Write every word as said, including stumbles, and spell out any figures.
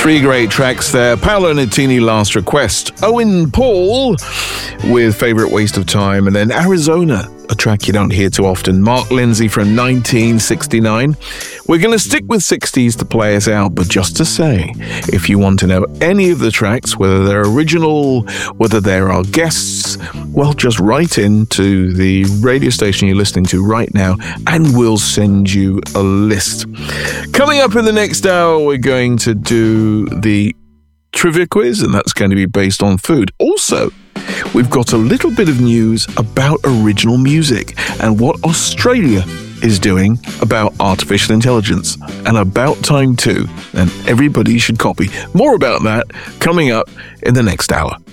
Three great tracks there. Paolo Nutini, Last Request. Owen Paul with Favorite Waste of Time. And then Arizona, a track you don't hear too often. Mark Lindsay from nineteen sixty-nine. We're going to stick with sixties to play us out, but just to say, if you want to know any of the tracks, whether they're original, whether there are guests, well, just write in to the radio station you're listening to right now, and we'll send you a list. Coming up in the next hour, we're going to do the trivia quiz, and that's going to be based on food. Also, we've got a little bit of news about original music and what Australia is doing about artificial intelligence, and about time too, and everybody should copy. More about that coming up in the next hour.